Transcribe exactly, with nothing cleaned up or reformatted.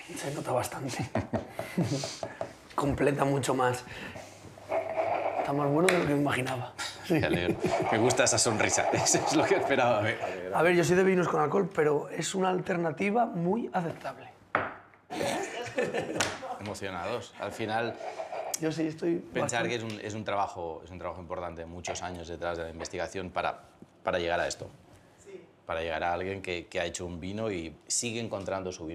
Se nota bastante. Completa mucho más. Está más bueno de lo que me imaginaba. Sí. Me alegro. Me gusta esa sonrisa. Eso es lo que esperaba ver. A ver, yo soy de vinos con alcohol, pero es una alternativa muy aceptable. Emocionados. Al final, Yo sí estoy pensar bastante... que es un, es un trabajo, es un trabajo importante, muchos años detrás de la investigación para, para llegar a esto. Para llegar a alguien que, que ha hecho un vino y sigue encontrando su vino.